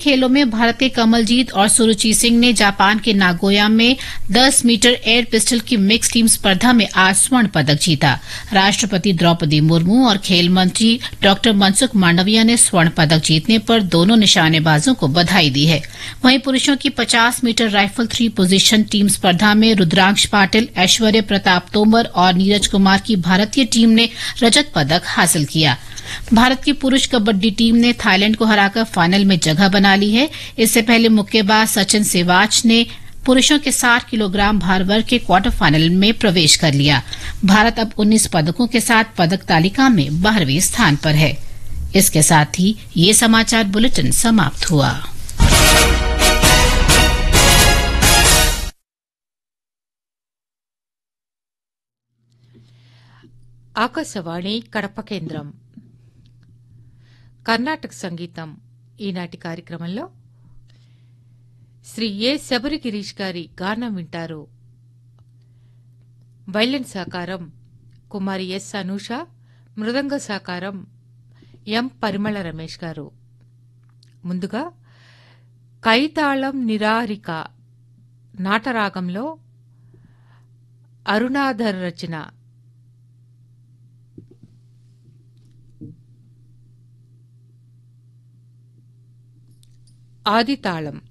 खेलों में भारत के कमलजीत और सुरुचि सिंह ने जापान के नागोया में 10 मीटर एयर पिस्टल की मिक्स टीम स्पर्धा में आज स्वर्ण पदक जीता। राष्ट्रपति द्रौपदी मुर्मू और खेल मंत्री डॉ मनसुख मांडविया ने स्वर्ण पदक जीतने पर दोनों निशानेबाजों को बधाई दी है। वहीं पुरुषों की 50 मीटर राइफल 3 पोजीशन टीम स्पर्धा में रुद्रांश पाटिल, ऐश्वर्य प्रताप तोमर और नीरज कुमार की भारतीय टीम ने रजत पदक हासिल किया। भारत की पुरुष कबड्डी टीम ने थाईलैंड को हराकर फाइनल में जगह बना ली है। इससे पहले मुक्केबाज सचिन सेवाच ने पुरुषों के 60 किलोग्राम भार वर्ग के क्वार्टर फाइनल में प्रवेश कर लिया। भारत अब 19 पदकों के साथ पदक तालिका में 12वें स्थान पर है। इसके साथ ही ये समाचार बुलेटिन समाप्त हुआ। ఆకాశవాణి కడప కేంద్రం కర్ణాటక సంగీతం ఈనాటి కార్యక్రమంలో శ్రీ ఏ శబరి గిరీష్ గారి గానం వింటారు. వైలిన్ సహకారం కుమారి ఎస్ అనూష, మృదంగ సహకారం ఎం పరిమళ రమేష్ గారు. ముందుగా కైతాళం నిరారిక నాటరాగంలో అరుణాధర్ రచన ఆదితాళం.